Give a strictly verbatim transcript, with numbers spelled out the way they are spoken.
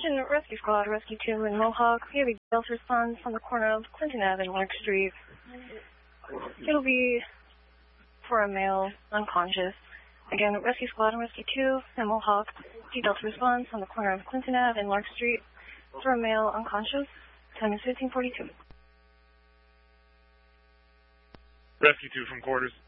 Attention Rescue Squad, Rescue two in Mohawk. We have a Delta response on the corner of Clinton Avenue and Lark Street. It'll be for a male unconscious. Again, Rescue Squad and Rescue two in Mohawk. G Delta response on the corner of Clinton Avenue and Lark Street for a male unconscious. Time is fifteen forty-two. Rescue two from quarters.